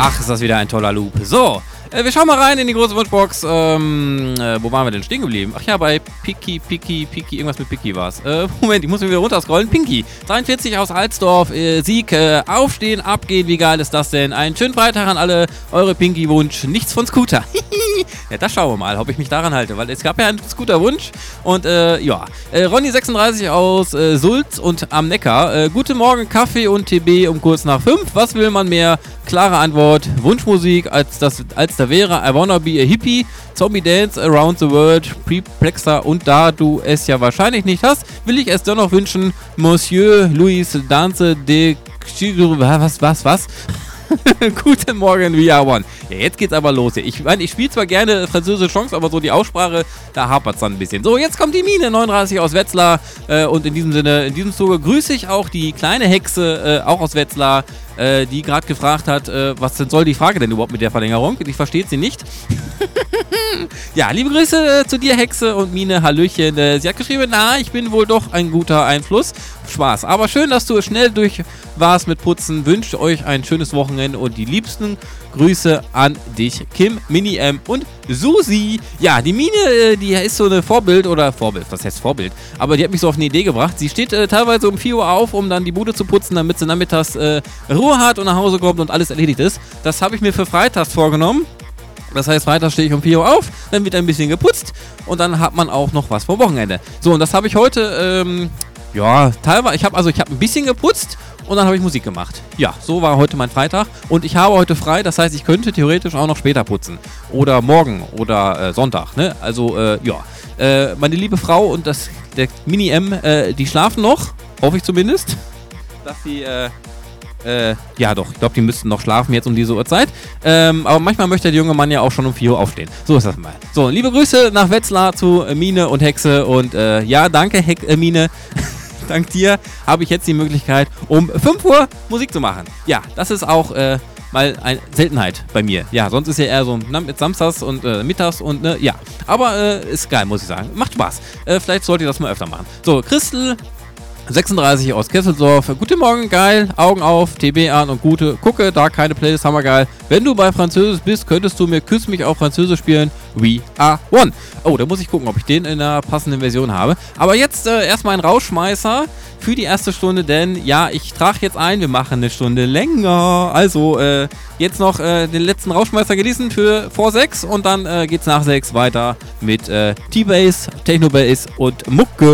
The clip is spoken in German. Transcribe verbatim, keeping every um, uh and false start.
Ach, ist das wieder ein toller Loop. So, äh, wir schauen mal rein in die große Wunschbox. Ähm, äh, wo waren wir denn stehen geblieben? Ach ja, bei Piki, Piki, Piki, irgendwas mit Piki war es. Äh, Moment, ich muss mir wieder runterscrollen. Pinky, dreiundvierzig aus Alsdorf, äh, Sieg, äh, aufstehen, abgehen, wie geil ist das denn? Einen schönen Freitag an alle, eure Pinky-Wunsch, nichts von Scooter. Ja, das schauen wir mal, ob ich mich daran halte, weil es gab ja einen Scooter-Wunsch. Und, äh, ja, äh, Ronny sechsunddreißig aus äh, Sulz und am Neckar. Äh, guten Morgen, Kaffee und T B um kurz nach fünf. Was will man mehr? Klare Antwort, Wunschmusik, als, das, als da wäre I Wanna Be a Hippie, Zombie Dance Around the World, Preplexer und da du es ja wahrscheinlich nicht hast, will ich es dennoch wünschen, Monsieur Louis Dance de... Was, was, was? Guten Morgen, we are one. Ja, jetzt geht's aber los. Ich meine, ich spiele zwar gerne französische Chance, aber so die Aussprache, da hapert's dann ein bisschen. So, jetzt kommt die Mine, neununddreißig aus Wetzlar. Äh, und in diesem Sinne, in diesem Zuge grüße ich auch die kleine Hexe, äh, auch aus Wetzlar, äh, die gerade gefragt hat, äh, was denn soll die Frage denn überhaupt mit der Verlängerung? Ich verstehe sie nicht. Ja, liebe Grüße äh, zu dir, Hexe und Mine, Hallöchen. Äh, sie hat geschrieben, na, ich bin wohl doch ein guter Einfluss. Spaß. Aber schön, dass du schnell durch warst mit Putzen. Wünsche euch ein schönes Wochenende und die liebsten Grüße an dich, Kim, Mini M und Susi. Ja, die Mine, äh, die ist so eine Vorbild oder Vorbild, was heißt Vorbild? Aber die hat mich so auf eine Idee gebracht. Sie steht äh, teilweise um vier Uhr auf, um dann die Bude zu putzen, damit sie nachmittags äh, Ruhe hat und nach Hause kommt und alles erledigt ist. Das habe ich mir für freitags vorgenommen. Das heißt, freitags stehe ich um vier Uhr auf, dann wird ein bisschen geputzt und dann hat man auch noch was vom Wochenende. So, und das habe ich heute, ähm, ja, teilweise, ich habe also, ich habe ein bisschen geputzt und dann habe ich Musik gemacht. Ja, so war heute mein Freitag und ich habe heute frei, das heißt, ich könnte theoretisch auch noch später putzen. Oder morgen oder äh, Sonntag, ne? Also, äh, ja. Äh, meine liebe Frau und das, der Mini M, äh, die schlafen noch, hoffe ich zumindest, dass sie, äh, Äh, ja doch, ich glaube, die müssten noch schlafen jetzt um diese Uhrzeit. Ähm, aber manchmal möchte der junge Mann ja auch schon um vier Uhr aufstehen. So ist das mal. So, liebe Grüße nach Wetzlar zu äh, Mine und Hexe. Und äh, ja, danke, Hex, äh, Mine. Dank dir habe ich jetzt die Möglichkeit, um fünf Uhr Musik zu machen. Ja, das ist auch äh, mal eine Seltenheit bei mir. Ja, sonst ist ja eher so na, mit Samstags und äh, Mittags und ne, ja. Aber äh, ist geil, muss ich sagen. Macht Spaß. Äh, vielleicht sollt ihr das mal öfter machen. So, Christel sechsunddreißig aus Kesselsdorf. Guten Morgen, geil. Augen auf, T B an und gute. Gucke, da keine Playlist, hammergeil. Wenn du bei Französisch bist, könntest du mir Küss mich auf Französisch spielen. We are one. Oh, da muss ich gucken, ob ich den in der passenden Version habe. Aber jetzt äh, erstmal ein Rausschmeißer für die erste Stunde, denn ja, ich trage jetzt ein, wir machen eine Stunde länger. Also, äh, jetzt noch äh, den letzten Rausschmeißer genießen für vor sechs und dann äh, geht's nach sechs weiter mit äh, T-Bass, Techno-Bass und Mucke.